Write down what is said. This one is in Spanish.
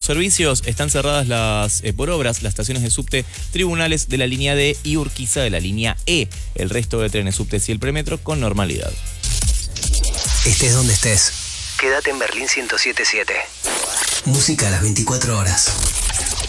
servicios. Están cerradas por obras las estaciones de subte Tribunales de la línea D y Urquiza de la línea E. El resto de trenes, subtes y el premetro con normalidad. Estés donde estés, quédate en Berlín 107.7. Música a las 24 horas.